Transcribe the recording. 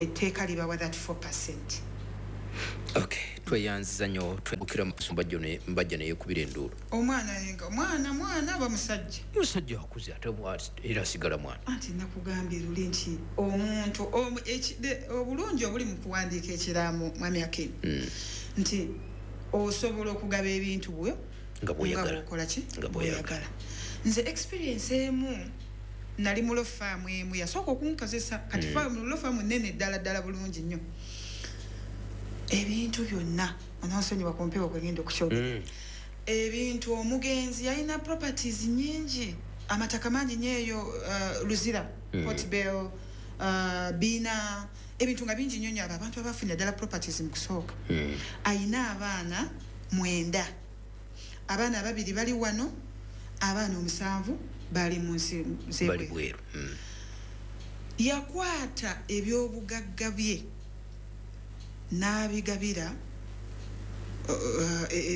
etteeka libawa that 4%. Okay, tweyanziza nnyo twebukira mbajja naye kubira enduulu. Omwana musajja akuze ate era asigala mwana. Anti nakugambye luli nti omuntu obulungi obuli mu kuwandiika ekiraamo mwami Akim nti osobola okugaba ebintu bwe nga bw'okola ki bw'oyagala. Nze experience emu nali mu lofaamu emu yasooka okunkozesa kati faamu lofaamu nnene ddala bulungi nnyo. Ebintu byonna onansonyiwa ku mpewo kwegenda okukyogera. Ebintu omugenzi yalina properties nyingi amataka mangi nyeyo Luzira Portbell Bina ebintu nga bingi nnyo abantu abafunye ddala properties mu kusooka. Ayina abaana 9 abaana 2 bali wano abaana 7 bali mu nsi z'ebweru. Yakwata ebyobugagga bye n'abigabira